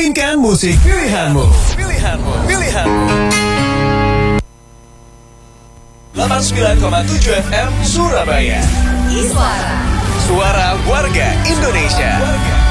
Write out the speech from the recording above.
Mainkan musik pilihanmu. 89,7 FM Surabaya. Iswara. Suara warga Indonesia.